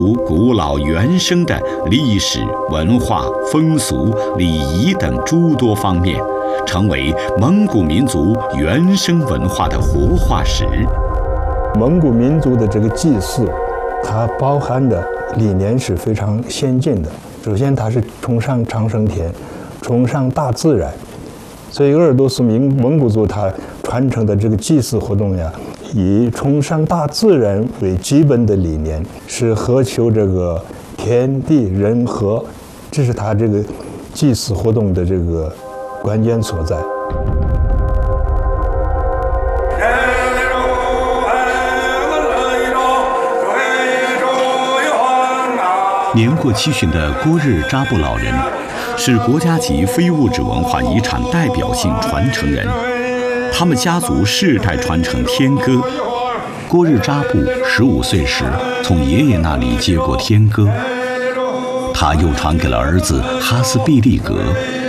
古老原生的历史文化、风俗、礼仪等诸多方面，成为蒙古民族原生文化的活化石。 蒙古民族的这个祭祀，它包含的理念是非常先进的。首先，它是崇尚长生天，崇尚大自然，所以鄂尔多斯蒙古族它传承的这个祭祀活动呀，以崇尚大自然为基本的理念，是渴求这个天地人和，这是它这个祭祀活动的这个关键所在。 年过70旬的郭日扎布老人，是国家级非物质文化遗产代表性传承人。他们家族世代传承天歌。郭日扎布15岁时从爷爷那里接过天歌，他又传给了儿子哈斯毕利格。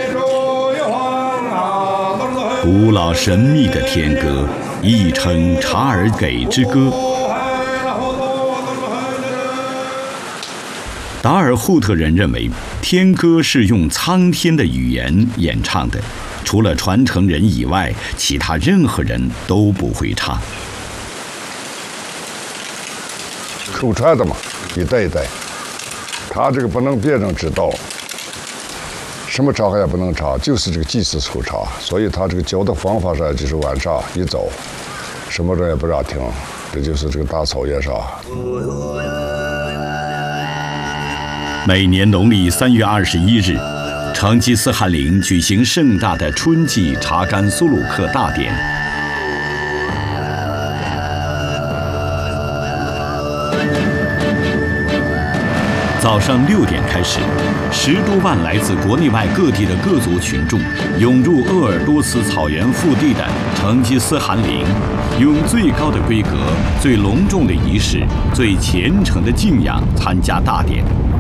古老神秘的天歌，亦称查尔给之歌。达尔扈特人认为，天歌是用苍天的语言演唱的，除了传承人以外，其他任何人都不会唱。 口传的嘛，一代一代，他这个不能别人知道，什么场合也不能唱，就是这个祭祀时候唱，所以他这个教的方法上就是晚上一早，什么人也不让听，这就是这个大草原上。 每年农历3月21日，成吉思汗陵举行盛大的春季查干苏鲁克大典。早上6点开始，10多万来自国内外各地的各族群众涌入鄂尔多斯草原腹地的成吉思汗陵，用最高的规格、最隆重的仪式、最虔诚的敬仰参加大典。